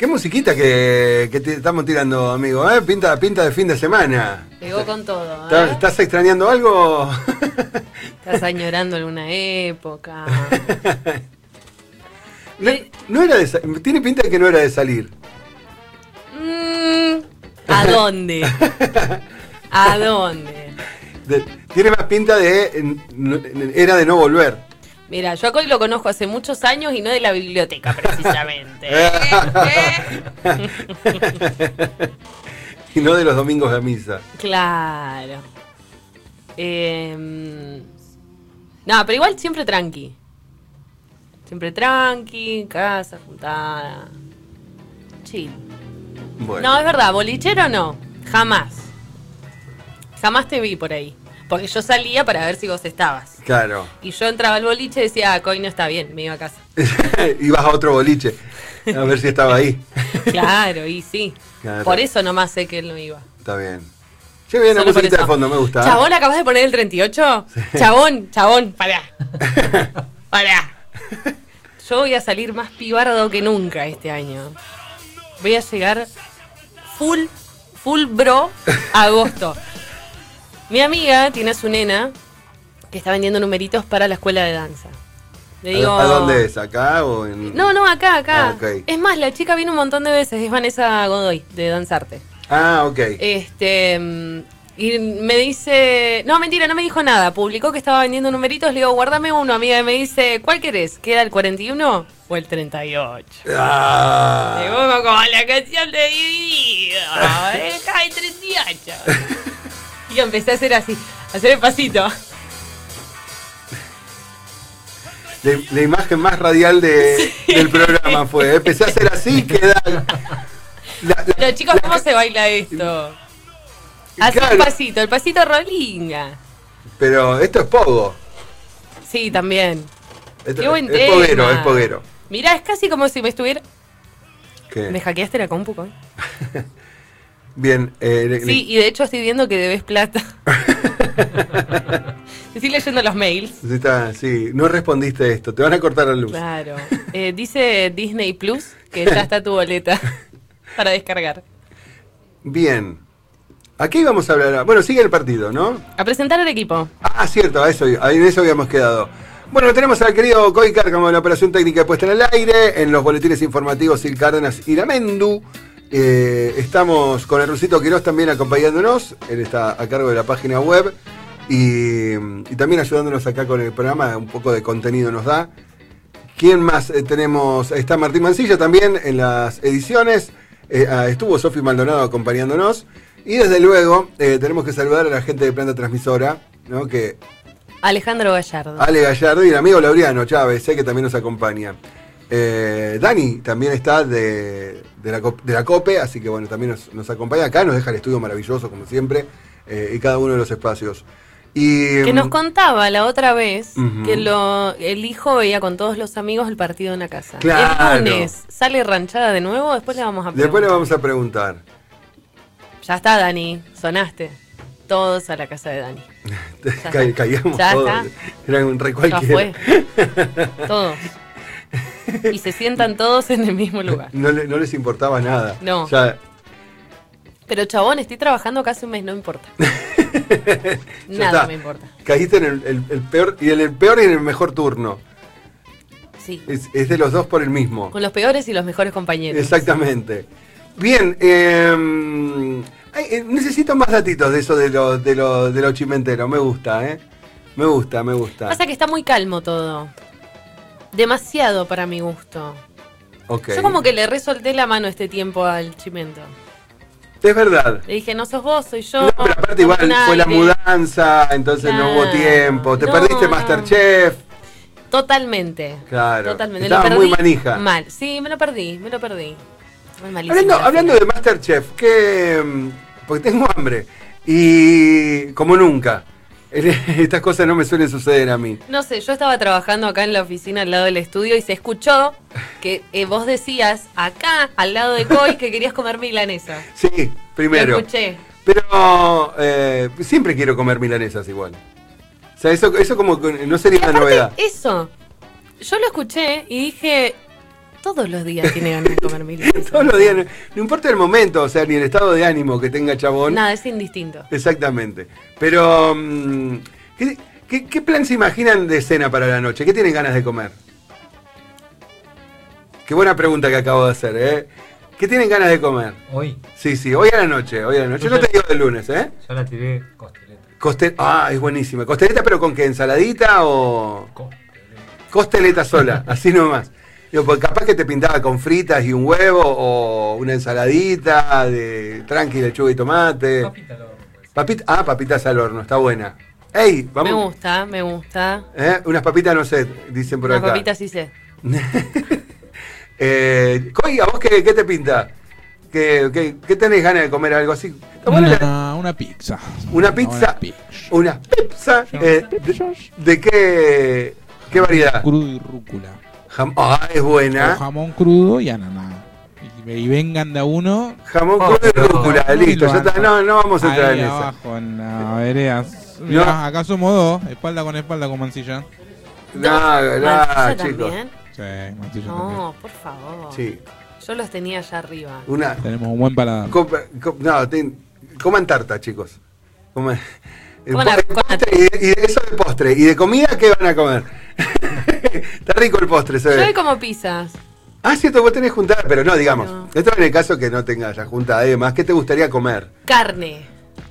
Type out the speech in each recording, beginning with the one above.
Qué musiquita que estamos tirando, amigo, ¿eh? Pinta de fin de semana. Pegó con todo, ¿eh? ¿Estás extrañando algo? ¿Estás añorando alguna época? No era tiene pinta de que no era de salir. ¿A dónde? ¿A dónde? Tiene más pinta de era de no volver. Mira, yo a Coy lo conozco hace muchos años y no de la biblioteca, precisamente. Y no de los domingos de misa. Claro. No, pero igual siempre tranqui. Siempre tranqui, casa, juntada. Chill. Bueno. No, es verdad, bolichero no. Jamás. Jamás te vi por ahí. Porque yo salía para ver si vos estabas. Claro. Y yo entraba al boliche y decía, Coy no está bien, me iba a casa. Ibas a otro boliche a ver si estaba ahí. Claro, y sí. Claro. Por eso nomás sé que él no iba. Está bien. Che, bien, la Solo por musiquita eso. de fondo, me gusta. Chabón, ¿acabas de poner el 38? Sí. Chabón, pará. Pará. Yo voy a salir más pibardo que nunca este año. Voy a llegar full bro a agosto. Mi amiga tiene a su nena que está vendiendo numeritos para la escuela de danza. Le digo, ¿A dónde es? ¿Acá o en...? No, acá. Ah, okay. Es más, la chica viene un montón de veces. Es Vanessa Godoy, de Danzarte. Ah, ok. Y me dice... No, mentira, no me dijo nada. Publicó que estaba vendiendo numeritos. Le digo, guárdame uno, amiga. Y me dice, ¿cuál querés? ¿Queda el 41 o el 38? Ah. Le pongo como la canción de Dividido. Cae 38. Y empecé a hacer así, a hacer el pasito. La imagen más radial del programa fue. Empecé a hacer así, queda... Pero chicos, ¿cómo se baila esto? Hace claro. el pasito rolinga. Pero esto es pogo. Sí, también. Esto, Qué buen es tema. Es poguero. Mirá, es casi como si me estuviera... ¿Qué? ¿Me hackeaste la compu, Coy? Bien. Sí, y de hecho estoy viendo que debes plata. Estoy leyendo los mails. Sí, no respondiste esto, te van a cortar la luz. Claro. Dice Disney Plus que ya está tu boleta para descargar. Bien. Aquí íbamos a hablar. Bueno, sigue el partido, ¿no? A presentar al equipo. Ah, cierto, en eso habíamos quedado. Bueno, tenemos al querido Coy Cárcamo de la operación técnica puesta en el aire, en los boletines informativos Sil Cárdenas y Lamendu. Estamos con el Rusito Quirós también acompañándonos. Él está a cargo de la página web y también ayudándonos acá con el programa. Un poco de contenido nos da. ¿Quién más tenemos? Está Martín Mancilla también en las ediciones. Estuvo Sofi Maldonado acompañándonos. Y desde luego tenemos que saludar a la gente de Planta Transmisora, ¿no? Que Alejandro Gallardo. Ale Gallardo y el amigo Laureano Chávez, que también nos acompaña. Dani también está de la COPE, así que bueno, también nos acompaña acá, nos deja el estudio maravilloso como siempre, y cada uno de los espacios. Y que nos contaba la otra vez que el hijo veía con todos los amigos el partido en la casa. Claro. El lunes sale ranchada de nuevo, después le vamos a preguntar. Después le vamos a preguntar. Ya está, Dani, sonaste. Todos a la casa de Dani. Caíamos ya todos. está. Era un re cualquiera. Ya fue. Todos. Y se sientan todos en el mismo lugar. No les importaba nada. No. Ya. Pero chabón, estoy trabajando casi un mes, no importa. Nada me importa. Caíste en el peor y en el peor y en el mejor turno. Sí. Es de los dos por el mismo. Con los peores y los mejores compañeros. Exactamente. Bien, necesito más datitos de eso de lo chimentero. Me gusta, Me gusta. Pasa que está muy calmo todo. Demasiado para mi gusto. Okay. Yo como que le resolté la mano este tiempo al chimento. Es verdad. Le dije, no sos vos, soy yo. No, pero aparte igual fue la mudanza, entonces no hubo tiempo. Te perdiste Masterchef. Totalmente. Claro. Totalmente. Estaba muy manija. Mal. Sí, me lo perdí. Fue malísimo. Hablando de Masterchef, porque tengo hambre. Y como nunca. Estas cosas no me suelen suceder a mí. No sé, yo estaba trabajando acá en la oficina al lado del estudio y se escuchó que vos decías acá, al lado de Coy, que querías comer milanesa. Sí, primero. Lo escuché. Pero siempre quiero comer milanesas igual. O sea, eso como no sería una novedad. Eso, yo lo escuché y dije, todos los días tiene ganas de comer milanesa. Todos los días, no importa el momento, o sea, ni el estado de ánimo que tenga Chabón. Nada, es indistinto. Exactamente. Pero, ¿qué plan se imaginan de cena para la noche? ¿Qué tienen ganas de comer? Qué buena pregunta que acabo de hacer, ¿eh? ¿Qué tienen ganas de comer? Hoy. Sí, hoy a la noche, hoy a la noche. No te digo del lunes, ¿eh? Yo la tiré costeleta. Es buenísima. ¿Costeleta pero con qué? ¿Ensaladita o...? Costeleta sola, así nomás. Digo, porque capaz que te pintaba con fritas y un huevo o una ensaladita de tranqui, lechuga y tomate. Papita al horno. Papitas al horno, está buena. ¡Ey! Vamos. Me gusta. Unas papitas no sé, dicen por acá. Unas papitas sí sé. Coy, ¿a vos qué te pinta? ¿Qué tenés ganas de comer? ¿Algo así? Una pizza. ¿Una pizza? ¿Una pizza? ¿De qué variedad? Crudo y rúcula. Es buena. O jamón crudo y ananá. Y vengan de a uno. Jamón crudo y rúcula, listo. Ya está. No vamos a entrar ahí en esa. Abajo, en la vereda. Mirá, acá somos dos, espalda con Mancilla. No, chicos. ¿También? Sí, Mancilla también. No, por favor. Sí. Yo los tenía allá arriba. Tenemos un buen paladar. Coman tarta, chicos. Coman. Y de eso de postre. ¿Y de comida qué van a comer? Está rico el postre, se ve. Yo voy como pizzas. Cierto, vos tenés juntada, pero no, digamos. No. Esto en el caso que no tengas ya juntada. Además, ¿qué te gustaría comer? Carne.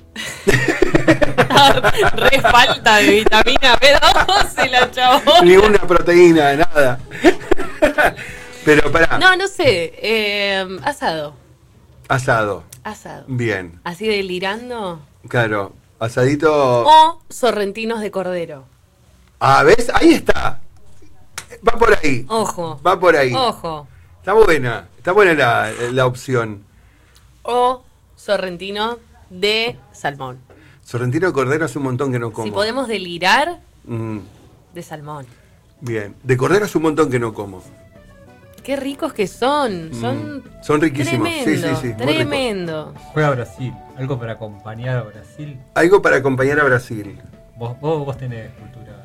Re falta de vitamina B12 la chabona. Ni una proteína, nada. Pero pará. No sé. Asado. Asado. Bien. Así delirando. Claro. Asadito. O sorrentinos de cordero. ¿Ves? Ahí está. Va por ahí. Ojo. Va por ahí. Ojo. Está buena la opción. O sorrentino de salmón. Sorrentino de cordero hace un montón que no como. Si podemos delirar, de salmón. Bien. De cordero hace un montón que no como. Qué ricos que son. Son riquísimos. Tremendo, Sí. Tremendo. Juega a Brasil. Algo para acompañar a Brasil. Algo para acompañar a Brasil. Vos tenés cultura.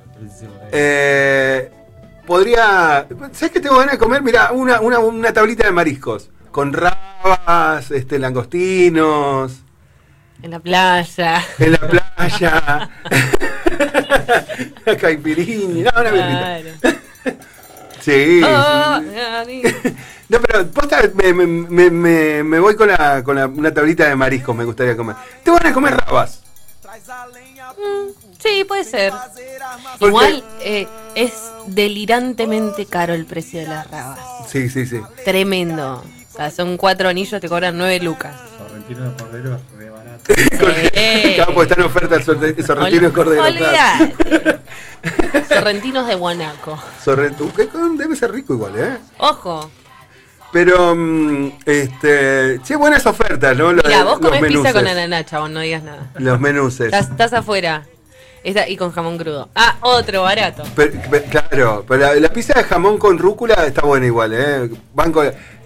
Podría. ¿Sabes qué tengo ganas de comer? Mirá, una tablita de mariscos. Con rabas, langostinos. En la playa. En la playa. Caipirinha. Una birrita. Sí. No, pero posta, me voy con una tablita de mariscos, me gustaría comer. ¿Te van a comer rabas? Sí, puede ser. Porque... Igual es delirantemente caro el precio de las rabas. Sí. Tremendo. O sea, son 4 anillos, te cobran 9 lucas. Sorrentino de cordero es re barato. Claro, porque está en oferta el sorrentino de cordero. Olvidate. Sorrentinos de guanaco. Debe ser rico igual, ¿eh? Ojo. Pero, buenas ofertas, ¿no? Mira, vos comés pizza con ananá, chabón, no digas nada. Los menuces. Estás afuera. Y con jamón crudo. Otro barato. Claro, pero la pizza de jamón con rúcula está buena igual, ¿eh? Banco.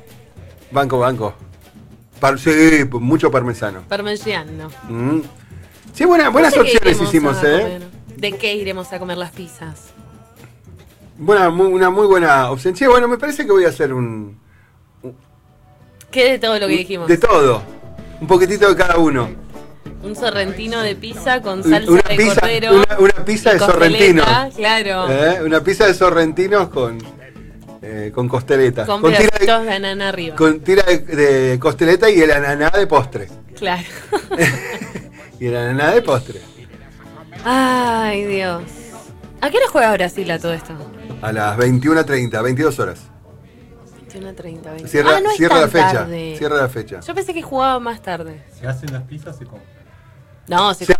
Sí, mucho parmesano. Parmesiano. Sí, buenas opciones hicimos, ¿eh? ¿De qué iremos a comer las pizzas? Una muy buena opción. Sí, me parece que voy a hacer ¿Qué de todo lo que dijimos? De todo. Un poquitito de cada uno. Un sorrentino de pizza con salsa de cordero. Una pizza de sorrentinos. Claro. Una pizza de sorrentinos con costeleta. Con pedacitos de ananá arriba. Con tira de costeleta y el ananá de postre. Claro. Y el ananá de postre. Ay, Dios. ¿A qué hora juega Brasil a todo esto? A las 21:30, 22 horas. 21:30. Cierra la fecha. Tarde. Cierra la fecha. Yo pensé que jugaba más tarde. ¿Se hacen las pizzas? ¿Se compran? No, se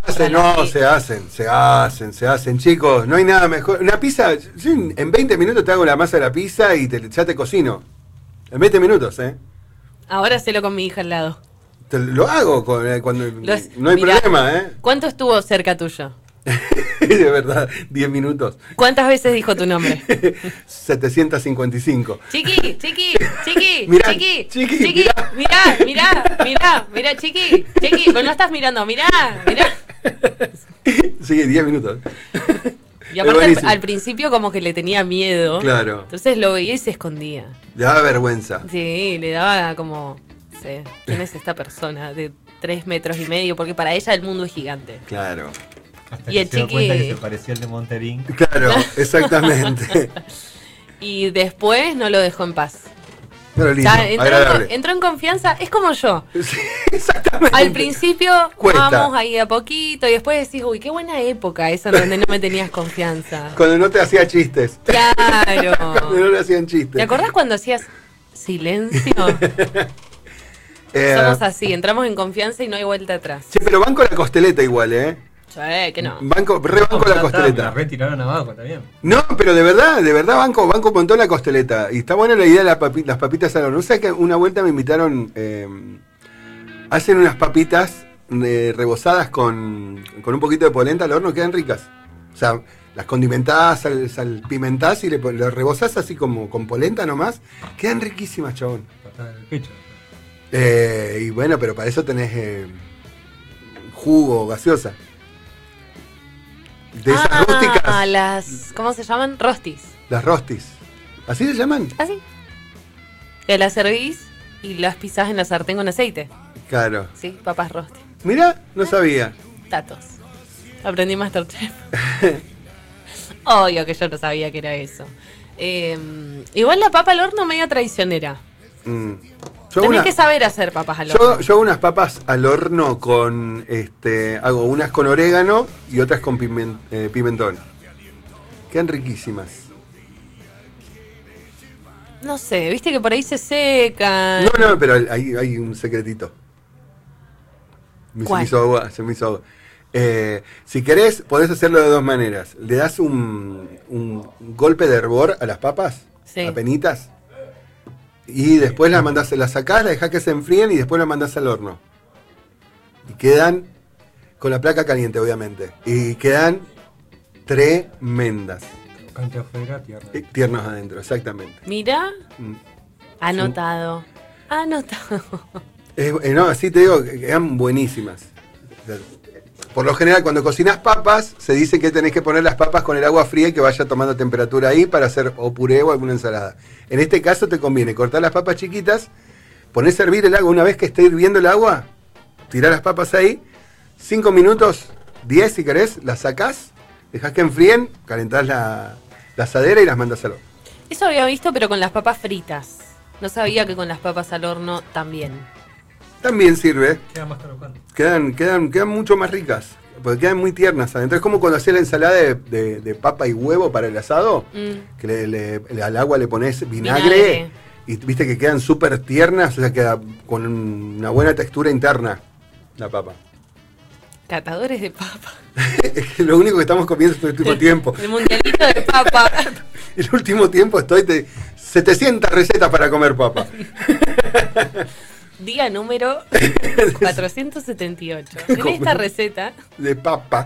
hacen, chicos. No hay nada mejor. Una pizza, en 20 minutos te hago la masa de la pizza y ya te cocino. En 20 minutos, ¿eh? Ahora hacelo con mi hija al lado. Lo hago cuando no hay problema, ¿eh? ¿Cuánto estuvo cerca tuyo? De verdad, 10 minutos. ¿Cuántas veces dijo tu nombre? 755. Chiqui, mirá, chiqui, pero no estás mirando, mirá. Sí, 10 minutos. Y aparte buenísimo. al principio como que le tenía miedo. Claro. Entonces lo veía y se escondía. Le daba vergüenza. Sí, le daba como, no sé, ¿quién es esta persona de 3,5 metros? Porque para ella el mundo es gigante. Claro. Hasta Y que el se dio chiqui- cuenta que se parecía al de Monterín. Claro, exactamente. Y después no lo dejó en paz. Pero lindo, Ya, agradable. entró en confianza, es como yo. Sí, exactamente. Al principio Cuesta. vamos ahí a poquito y después decís, uy, qué buena época esa donde no me tenías confianza. Cuando no te hacía chistes. Claro. Cuando no le hacían chistes. ¿Te acordás cuando hacías silencio? Eh, Somos así, entramos en confianza y no hay vuelta atrás. Che, pero banco la costeleta igual, ¿eh? Que no. Banco No, la ya está, costeleta. la retiraron abajo también. No, pero de verdad banco un montón la costeleta. Y está buena la idea de las papitas al horno. ¿No sabes que una vuelta me invitaron? Hacen unas papitas rebozadas con un poquito de polenta al horno, quedan ricas. O sea, las condimentás, salpimentás y le rebozás así como con polenta nomás. Quedan riquísimas, chabón. Patada en el pecho. Y bueno, pero para eso tenés jugo, gaseosa. De esas rústicas, las, ¿cómo se llaman? Rostis. las rostis. ¿Así se llaman? Así. Que las servís y las pisás en la sartén con aceite. Claro. Sí, papas rostis. Mirá, no sabía. Tatos. Aprendí Masterchef. Obvio que yo no sabía que era eso. Igual la papa al horno medio traicionera. Mm. Yo, Tenés una- que saber hacer papas al horno. yo hago unas papas al horno con, hago unas con orégano y otras con pimentón. Quedan riquísimas. No sé, viste que por ahí se secan. No, pero hay un secretito. Se ¿Cuál? me hizo agua, se me hizo agua. Si querés, podés hacerlo de dos maneras. Le das un golpe de hervor a las papas, Sí. apenitas, y después las sacás, las dejás que se enfríen y después las mandás al horno. Y quedan con la placa caliente, obviamente. Y quedan tremendas. Cancha afuera, tierra. Tiernos adentro, exactamente. Mira, Mm. anotado. Anotado. No, así te digo, que quedan buenísimas. O sea, por lo general, cuando cocinás papas, se dice que tenés que poner las papas con el agua fría y que vaya tomando temperatura ahí para hacer o puré o alguna ensalada. En este caso te conviene cortar las papas chiquitas, ponés a hervir el agua. Una vez que esté hirviendo el agua, tirás las papas ahí, 5 minutos, 10 si querés, las sacás, dejás que enfríen, calentás la asadera y las mandás al horno. Eso había visto, pero con las papas fritas. No sabía que con las papas al horno también. También sirve. Queda más crocante. Quedan mucho más ricas, porque quedan muy tiernas adentro. Es como cuando hacés la ensalada de papa y huevo para el asado, que al agua le pones vinagre, y viste que quedan súper tiernas, o sea, queda con una buena textura interna la papa. Catadores de papa. Es que lo único que estamos comiendo es el último tiempo. El mundialito de papa. El último tiempo estoy de 700 recetas para comer papa. Día número 478. En esta receta, De papa.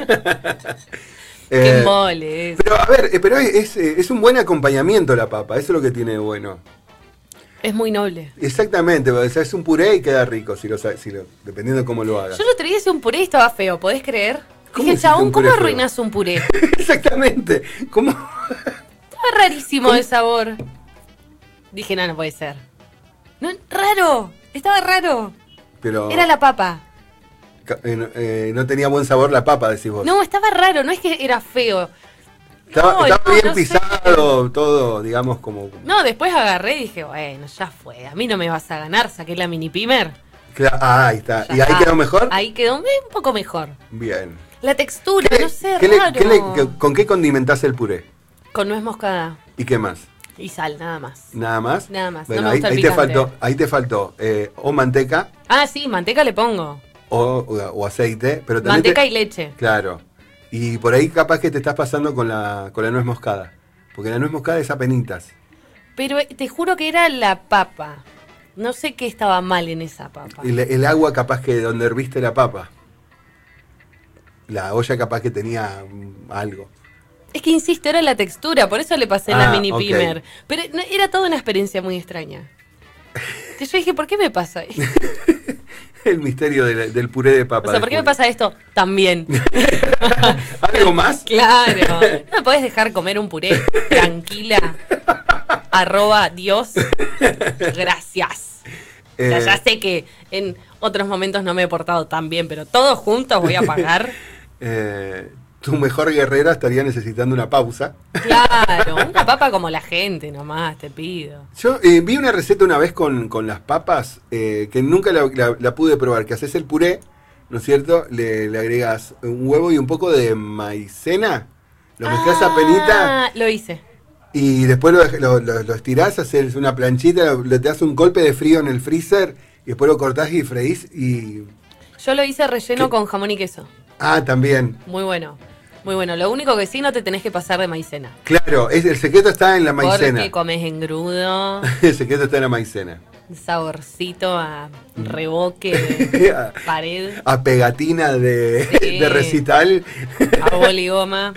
qué mole es. Pero a ver, pero es un buen acompañamiento la papa, eso es lo que tiene de bueno. Es muy noble. Exactamente, o sea, es un puré y queda rico, dependiendo de cómo lo hagas. Yo el otro día hice un puré y estaba feo, ¿podés creer? ¿Cómo Dije, hiciste chabón, un ¿cómo puré feo? arruinas un puré? Exactamente, ¿cómo? Estaba rarísimo el sabor. Dije, no puede ser. No, raro, estaba raro. Pero Era la papa. no tenía buen sabor la papa, decís vos. No, estaba raro, no es que era feo. estaba no, bien no sé. pisado, todo, digamos, como... No, después agarré y dije, bueno, ya fue. A mí no me vas a ganar, saqué la mini pimer. ahí está. Ya ¿Y ahí está. quedó mejor? Ahí quedó un poco mejor. Bien. La textura, no sé, raro. ¿Con qué condimentás el puré? Con nuez moscada ¿Y qué más? y sal, nada más. ¿Nada más? Nada más, Bueno, no me gusta el ahí te picante. faltó o manteca Ah, sí, manteca le pongo. o aceite, pero también Manteca y leche. Claro. Y por ahí capaz que te estás pasando con la nuez moscada. Porque la nuez moscada es apenitas. Pero te juro que era la papa. No sé qué estaba mal en esa papa. Y el agua capaz que donde herviste la papa. La olla capaz que tenía algo. Es que insisto, era la textura, por eso le pasé la mini ok. pimer. Pero era toda una experiencia muy extraña. Que yo dije, ¿por qué me pasa esto? El misterio del puré de papa. O sea, ¿por qué me pasa esto? También. ¿Algo más? Claro. No me podés dejar comer un puré tranquila. @Dios. Gracias. O sea, ya sé que en otros momentos no me he portado tan bien, pero todos juntos voy a pagar. Tu mejor guerrera estaría necesitando una pausa. Claro, una papa como la gente nomás, te pido. Yo vi una receta una vez con las papas que nunca la pude probar, que haces el puré, ¿no es cierto? Le agregas un huevo y un poco de maicena, lo mezclas a penita Lo hice. y después lo estirás, haces una planchita, le das un golpe de frío en el freezer y después lo cortás y freís y... Yo lo hice relleno ¿Qué? con jamón y queso. Ah, también. Muy bueno. Muy bueno. Lo único que sí, no te tenés que pasar de maicena. Claro, el secreto está en la maicena. Porque comes engrudo, El secreto está en la maicena. saborcito a reboque de pared, A pegatina de, Sí. de recital. a boligoma.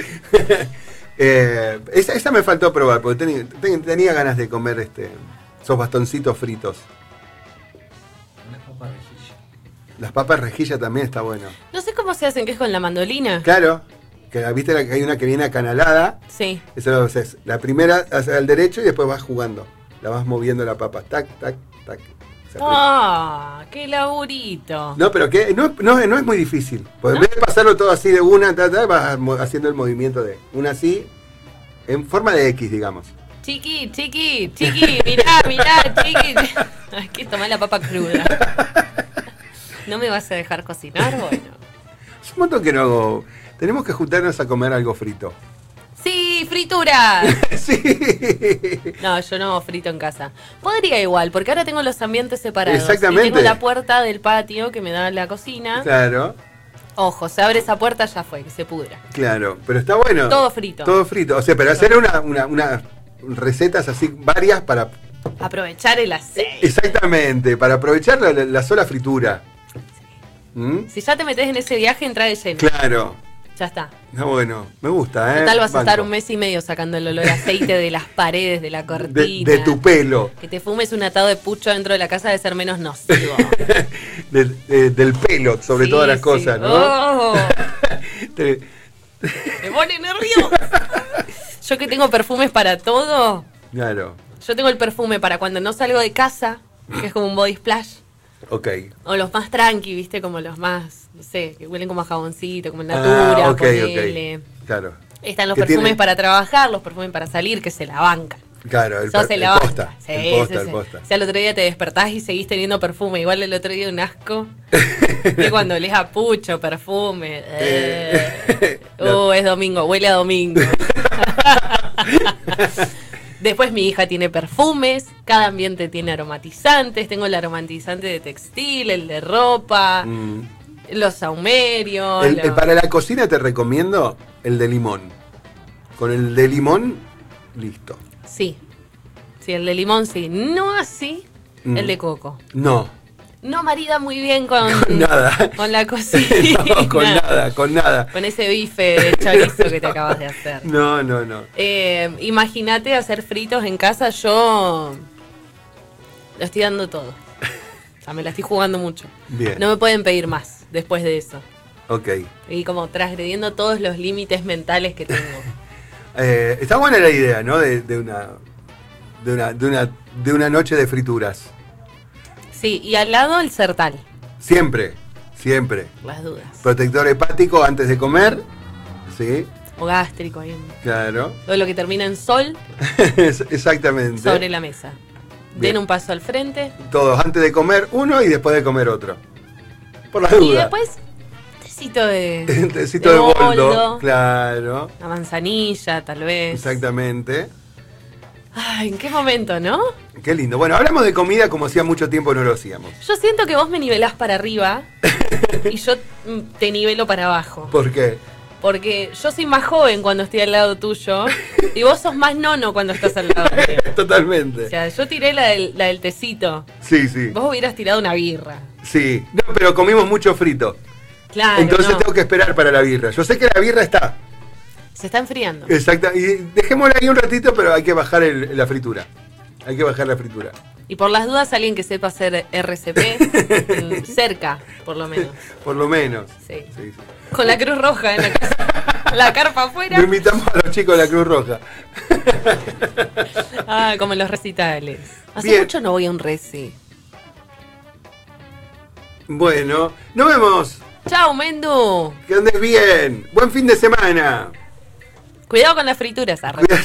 Esa me faltó probar, porque tenía ganas de comer esos bastoncitos fritos. Una papa rejilla. Las papas rejilla también está bueno. No sé cómo se hacen, que es con la mandolina. Claro, que viste que hay una que viene acanalada. Sí. Eso lo haces. La primera hacia el derecho y después vas jugando. La vas moviendo la papa. Tac, tac, tac. Se aprieta. ¡Ah! ¡Qué laburito! No, pero que no es muy difícil. Porque en vez de pasarlo todo así de una, vas haciendo el movimiento de una así, en forma de X, digamos. Chiqui, mirá, chiqui. Hay que tomar la papa cruda. ¿No me vas a dejar cocinar? Bueno. Es un montón que no hago. Tenemos que juntarnos a comer algo frito. ¡Sí, fritura! Sí. No, yo no frito en casa. Podría igual, porque ahora tengo los ambientes separados. Exactamente. Y tengo la puerta del patio que me da a la cocina. Claro, Ojo, se abre esa puerta, ya fue, que se pudra. claro. Pero está bueno. Todo frito. Todo frito. O sea, pero hacer unas recetas así varias para... Aprovechar el aceite. Exactamente, para aprovechar la sola fritura. ¿Mm? Si ya te metes en ese viaje, entra de lleno. Claro. Ya está. Está bueno. Me gusta, ¿eh? Total, vas a estar Banco. un mes y medio sacando el olor a aceite de las paredes, de la cortina. De tu pelo. Que te fumes un atado de pucho dentro de la casa debe ser menos nocivo. Del pelo, sobre Sí, todas las sí. cosas, ¿no? Oh, Te- me pone nervioso. Yo que tengo perfumes para todo. Claro. Yo tengo el perfume para cuando no salgo de casa, que es como un body splash. Ok. O los más tranqui, ¿viste? Como los más, no sé, que huelen como a jaboncito, como en Natura, ok, ponele. ok. Claro. Están los Que perfumes tiene- para trabajar, los perfumes para salir, que se la bancan. Claro, Sos el posta. Sí, El posta, sí, el sí. posta. O sea, el otro día te despertás y seguís teniendo perfume. Igual el otro día un asco. Que cuando olés a pucho, perfume. Es domingo, huele a domingo. Después mi hija tiene perfumes, cada ambiente tiene aromatizantes. Tengo el aromatizante de textil, el de ropa, Mm. los saumerios. Para la cocina te recomiendo el de limón. Con el de limón, listo. Sí, sí, el de limón sí. No así el de coco. No, No marida muy bien con nada. con la cocina. No, con nada, con nada. Con ese bife de chorizo que te acabas de hacer. No. Imagínate hacer fritos en casa, yo lo estoy dando todo. O sea, me la estoy jugando mucho. Bien. No me pueden pedir más después de eso. Ok. Y como transgrediendo todos los límites mentales que tengo. Está buena la idea, ¿no? De una noche de frituras. Sí, y al lado el sertal, Siempre. las dudas. Protector hepático antes de comer. Sí, O gástrico ahí. claro. Todo lo que termina en sol Exactamente. sobre la mesa. Bien. Den un paso al frente. Todos antes de comer uno y después de comer otro. Por la Y duda. después, tecito de, Un tecito de boldo. Claro. una manzanilla, tal vez. Exactamente. Ay, ¿en qué momento, no? Qué lindo. Bueno, hablamos de comida como hacía mucho tiempo no lo hacíamos. Yo siento que vos me nivelás para arriba y yo te nivelo para abajo. ¿Por qué? Porque yo soy más joven cuando estoy al lado tuyo y vos sos más nono cuando estás al lado mío. Totalmente. O sea, yo tiré la del tecito. Sí, sí. Vos hubieras tirado una birra. Sí. No, pero comimos mucho frito. Claro, Entonces no. tengo que esperar para la birra. Yo sé que la birra está. Se está enfriando. Exacto. Y dejémosla ahí un ratito, pero hay que bajar la fritura. Hay que bajar la fritura. Y por las dudas, alguien que sepa hacer RCP, cerca, por lo menos. Por lo menos. Sí. Sí, sí. Con la Cruz Roja en la casa. La carpa afuera. Lo invitamos a los chicos de la Cruz Roja. Ah, como en los recitales. Hace Bien. mucho no voy a un reci. Bueno, nos vemos. Chao, Mendu. Que andes bien. Buen fin de semana. Cuidado con las frituras,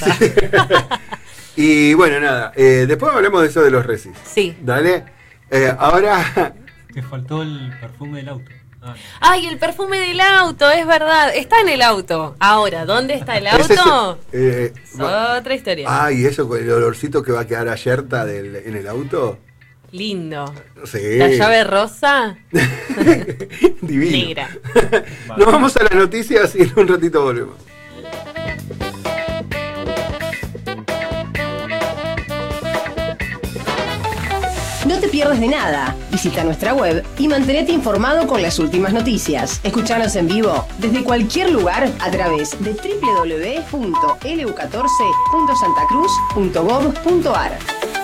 Y bueno, nada. Después hablamos de eso de los recis. Sí. Dale. Ahora. Te faltó el perfume del auto. Ay, el perfume del auto, es verdad. Está en el auto. Ahora, ¿dónde está el ¿Es auto? ese? Es otra historia. Ay, eso con el olorcito que va a quedar alerta en el auto. Lindo. Sí. La llave rosa, Divino. negra. Nos vamos a las noticias y en un ratito volvemos. No te pierdas de nada. Visita nuestra web y mantenete informado con las últimas noticias. Escuchanos en vivo desde cualquier lugar a través de www.lu14.santacruz.gov.ar.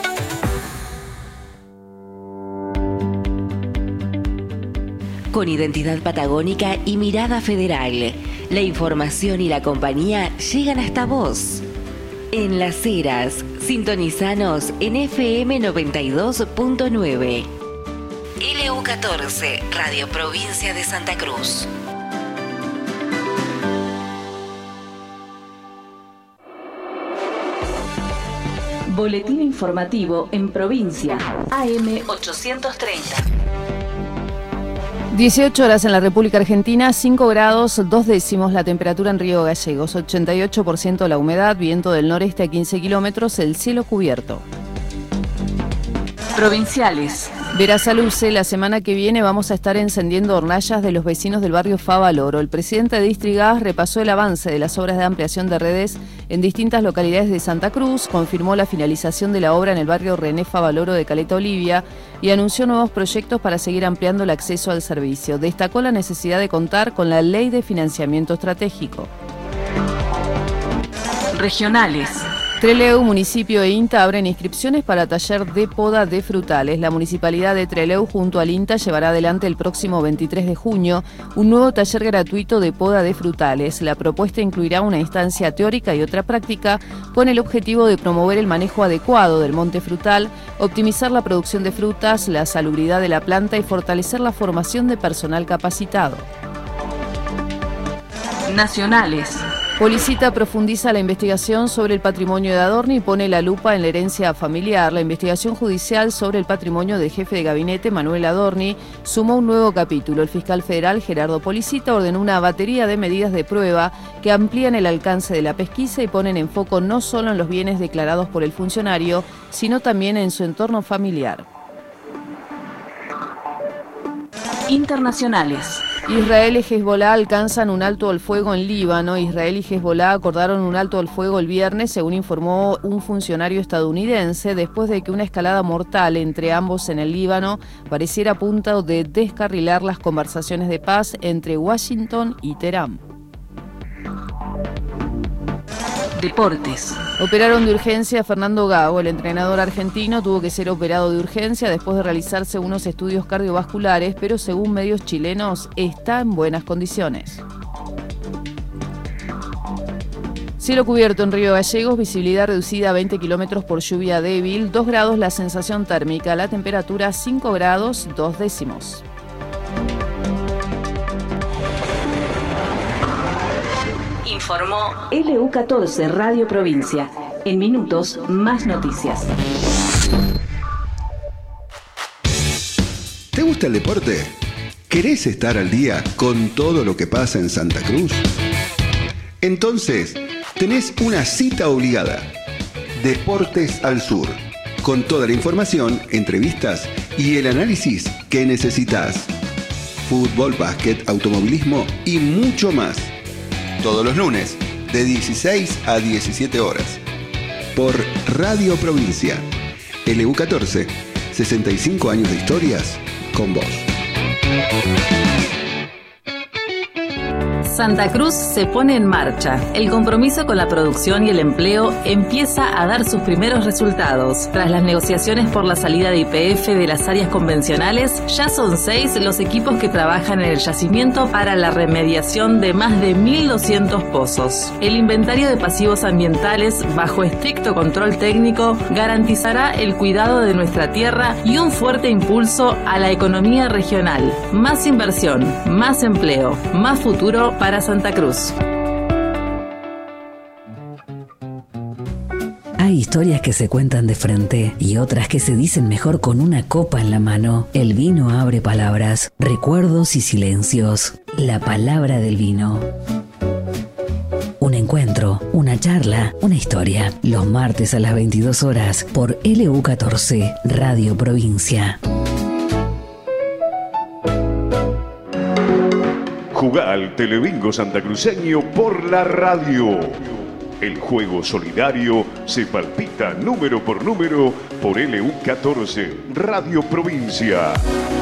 Con identidad patagónica y mirada federal, la información y la compañía llegan hasta vos. En Las Heras, sintonizanos en FM 92.9. LU14, Radio Provincia de Santa Cruz. Boletín informativo en provincia. AM 830. 18 horas en la República Argentina, 5 grados, 2 décimos la temperatura en Río Gallegos, 88% la humedad, viento del noreste a 15 kilómetros, el cielo cubierto. Provinciales. Verasaluce, la semana que viene vamos a estar encendiendo hornallas de los vecinos del barrio Favaloro. El presidente de Distrigas repasó el avance de las obras de ampliación de redes en distintas localidades de Santa Cruz, confirmó la finalización de la obra en el barrio René Favaloro de Caleta Olivia y anunció nuevos proyectos para seguir ampliando el acceso al servicio. Destacó la necesidad de contar con la Ley de Financiamiento Estratégico. Regionales. Trelew, municipio e INTA abren inscripciones para taller de poda de frutales. La municipalidad de Trelew junto al INTA llevará adelante el próximo 23 de junio un nuevo taller gratuito de poda de frutales. La propuesta incluirá una instancia teórica y otra práctica con el objetivo de promover el manejo adecuado del monte frutal, optimizar la producción de frutas, la salubridad de la planta y fortalecer la formación de personal capacitado. Nacionales. Policita profundiza la investigación sobre el patrimonio de Adorni y pone la lupa en la herencia familiar. La investigación judicial sobre el patrimonio del jefe de gabinete, Manuel Adorni, sumó un nuevo capítulo. El fiscal federal, Gerardo Policita, ordenó una batería de medidas de prueba que amplían el alcance de la pesquisa y ponen en foco no solo en los bienes declarados por el funcionario, sino también en su entorno familiar. Internacionales. Israel y Hezbolá alcanzan un alto al fuego en Líbano. Israel y Hezbolá acordaron un alto al fuego el viernes, según informó un funcionario estadounidense, después de que una escalada mortal entre ambos en el Líbano pareciera a punto de descarrilar las conversaciones de paz entre Washington y Teherán. Deportes. Operaron de urgencia a Fernando Gago. El entrenador argentino tuvo que ser operado de urgencia después de realizarse unos estudios cardiovasculares, pero según medios chilenos está en buenas condiciones. Cielo cubierto en Río Gallegos, visibilidad reducida a 20 kilómetros por lluvia débil, 2 grados la sensación térmica, la temperatura 5 grados 2 décimos. Informó LU14 Radio Provincia. En minutos, más noticias. ¿Te gusta el deporte? ¿Querés estar al día con todo lo que pasa en Santa Cruz? Entonces, tenés una cita obligada. Deportes al Sur. Con toda la información, entrevistas y el análisis que necesitas. Fútbol, básquet, automovilismo y mucho más. Todos los lunes, de 16 a 17 horas. Por Radio Provincia. LU14, 65 años de historias con vos. Santa Cruz se pone en marcha. El compromiso con la producción y el empleo empieza a dar sus primeros resultados. Tras las negociaciones por la salida de YPF de las áreas convencionales, ya son 6 los equipos que trabajan en el yacimiento para la remediación de más de 1.200 pozos. El inventario de pasivos ambientales, bajo estricto control técnico, garantizará el cuidado de nuestra tierra y un fuerte impulso a la economía regional. Más inversión, más empleo, más futuro para Santa Cruz. Hay historias que se cuentan de frente y otras que se dicen mejor con una copa en la mano. El vino abre palabras, recuerdos y silencios. La palabra del vino. Un encuentro, una charla, una historia. Los martes a las 22 horas por LU14, Radio Provincia. Jugá al Telebingo santacruceño por la radio. El juego solidario se palpita número por número por LU14, Radio Provincia.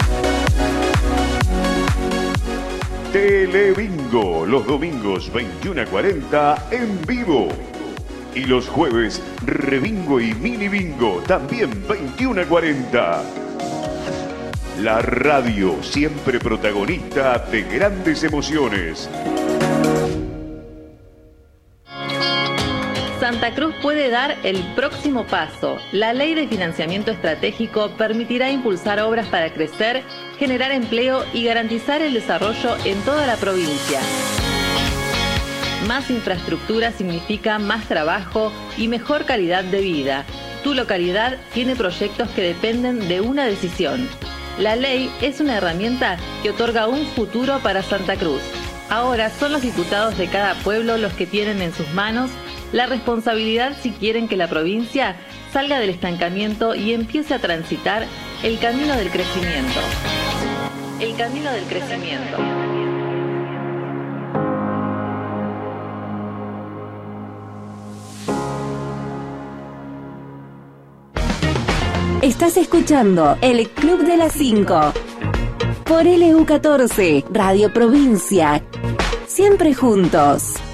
Telebingo, los domingos 21:40 en vivo. Y los jueves, Rebingo y Mini Bingo, también 21:40. La radio, siempre protagonista de grandes emociones. Santa Cruz puede dar el próximo paso. La Ley de Financiamiento Estratégico permitirá impulsar obras para crecer, generar empleo y garantizar el desarrollo en toda la provincia. Más infraestructura significa más trabajo y mejor calidad de vida. Tu localidad tiene proyectos que dependen de una decisión. La ley es una herramienta que otorga un futuro para Santa Cruz. Ahora son los diputados de cada pueblo los que tienen en sus manos la responsabilidad si quieren que la provincia salga del estancamiento y empiece a transitar el camino del crecimiento. El camino del crecimiento. Estás escuchando El Club de las 5 por LU14, Radio Provincia. Siempre juntos.